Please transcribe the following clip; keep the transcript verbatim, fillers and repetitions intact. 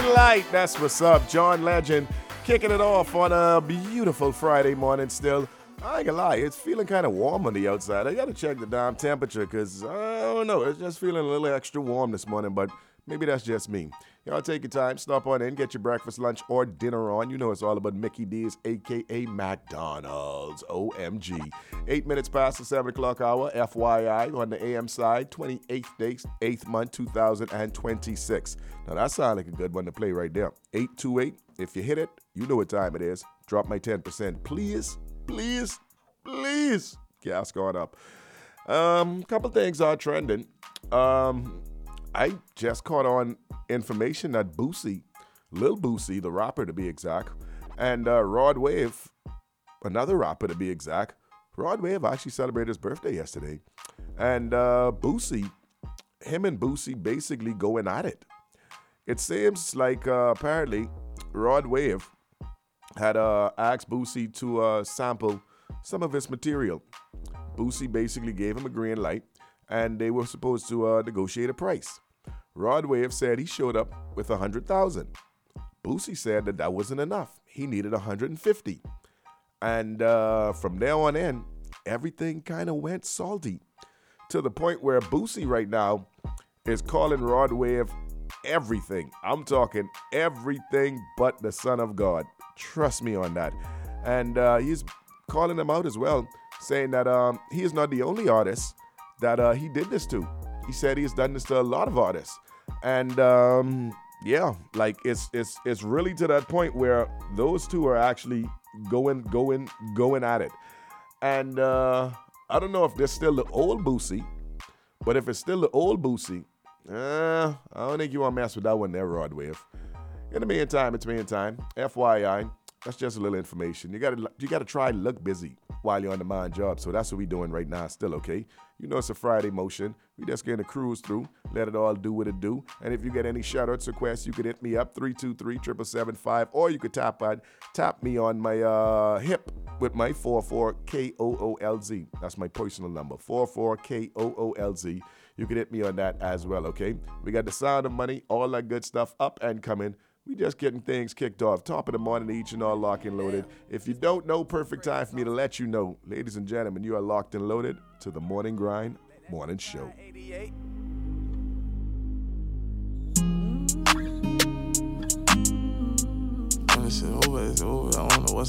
Light. That's what's up. John Legend kicking it off on a beautiful Friday morning still. I ain't gonna lie, it's feeling kind of warm on the outside. I gotta check the damn temperature because, I don't know, it's just feeling a little extra warm this morning, but maybe that's just me. Y'all take your time, stop on in, get your breakfast, lunch, or dinner on. You know it's all about Mickey D's, a k a. McDonald's. O M G. Eight minutes past the seven o'clock hour, F Y I, on the A M side, twenty-eighth day, eighth month, two thousand twenty-six. Now that sounds like a good one to play right there. eight two eight, if you hit it, you know what time it is. Drop my ten percent, please, please, please. Gas going up. Um, couple things are trending. Um... I just caught on information that Boosie, Lil Boosie, the rapper to be exact, and uh, Rod Wave, another rapper to be exact, Rod Wave actually celebrated his birthday yesterday. And uh, Boosie, him and Boosie basically going at it. It seems like uh, apparently Rod Wave had uh, asked Boosie to uh, sample some of his material. Boosie basically gave him a green light, and they were supposed to uh, negotiate a price. Rod Wave said he showed up with one hundred thousand dollars. Boosie said that that wasn't enough. He needed one hundred fifty thousand dollars. And uh, from there on in, everything kind of went salty to the point where Boosie right now is calling Rod Wave everything. I'm talking everything but the Son of God. Trust me on that. And uh, he's calling him out as well, saying that um, he is not the only artist that uh, he did this to. He said he's done this to a lot of artists. And um, yeah, like it's it's it's really to that point where those two are actually going, going, going at it. And uh, I don't know if they're still the old Boosie, but if it's still the old Boosie, uh, I don't think you want to mess with that one there, Rod Wave. In the meantime, it's meantime. F Y I, that's just a little information. You gotta you gotta try to look busy while you're on the mind job. So that's what we're doing right now still, okay? You know it's a Friday motion. We just going to cruise through, let it all do what it do. And if you get any shout-outs, requests, you could hit me up, three two three, seven seven seven five, or you could tap on, tap me on my uh, hip with my four four K O O L Z. That's my personal number, four four K O O L Z. You can hit me on that as well, okay? We got the Sound of Money, all that good stuff up and coming. We just getting things kicked off. Top of the morning, each and all locked and loaded. If you don't know, perfect time for me to let you know. Ladies and gentlemen, you are locked and loaded to the Morning Grind Morning Show. This shit over, it's over. I don't know what's